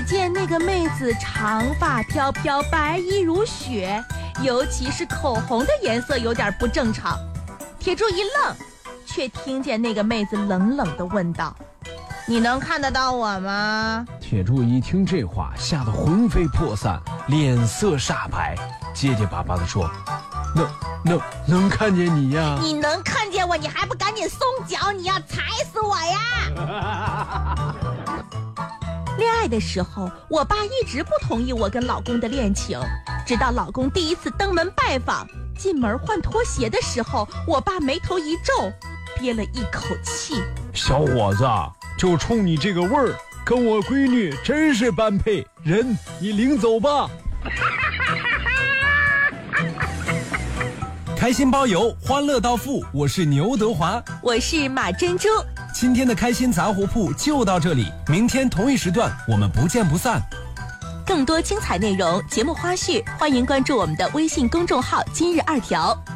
只见那个妹子长发飘飘，白衣如雪，尤其是口红的颜色有点不正常。铁柱一愣，却听见那个妹子冷冷地问道：“你能看得到我吗？” 铁柱一听这话，吓得魂飞魄散，脸色煞白，结结巴巴地说：“能看见你呀？ 你能看见我，你还不赶紧松脚？你要踩死我呀！”恋爱的时候，我爸一直不同意我跟老公的恋情，直到老公第一次登门拜访，进门换拖鞋的时候，我爸眉头一皱，憋了一口气：“ 小伙子，就冲你这个味儿，跟我闺女真是般配，人你领走吧。” 开心包邮，欢乐到付。我是牛德华， 我是马珍珠。 今天的开心杂货铺就到这里，明天同一时段我们不见不散。 更多精彩内容、节目花絮，欢迎关注我们的微信公众号“今日二条”。